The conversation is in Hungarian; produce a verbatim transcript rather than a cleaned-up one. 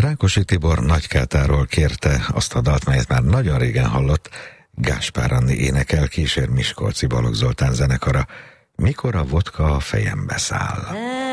Rákosi Tibor Nagykátáról kérte azt a dalt, melyet már nagyon régen hallott. Gáspár Anni énekel, kísér Miskolci Balogh Zoltán zenekara. Mikor a vodka a fejembe száll.